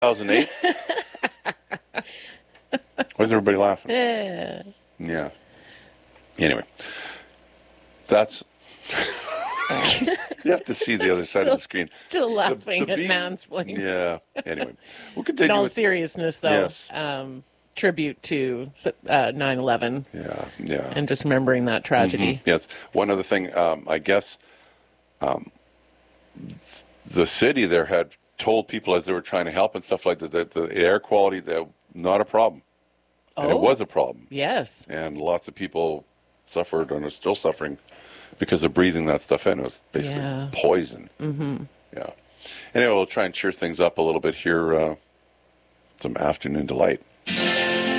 2008? Why is everybody laughing? Yeah. Yeah. Anyway, that's... You have to see the other side of the screen. Still laughing The at beam- mansplaining. Yeah. Anyway, we'll In continue all with... seriousness, though, Yes. tribute to 9/11 Yeah, yeah. and just remembering that tragedy. Yes. One other thing, I guess the city there had told people as they were trying to help and stuff like that the air quality, that not a problem. And it Oh. was a problem. Yes. And lots of people suffered and are still suffering because of breathing that stuff in. It was basically Yeah. poison. Mm-hmm. Yeah. Anyway, we'll try and cheer things up a little bit here. Some afternoon delight.